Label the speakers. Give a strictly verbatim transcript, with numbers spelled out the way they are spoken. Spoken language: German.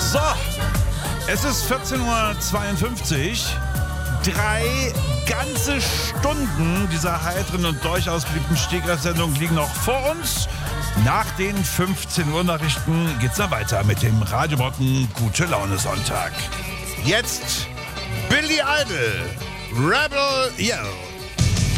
Speaker 1: So, es ist vierzehn Uhr zweiundfünfzig. Drei ganze Stunden dieser heiteren und durchaus beliebten Stegreif-Sendung liegen noch vor uns. Nach den fünfzehn Uhr Nachrichten geht's dann weiter mit dem Radiobotten Gute Laune Sonntag. Jetzt Billy Idol, Rebel Yell.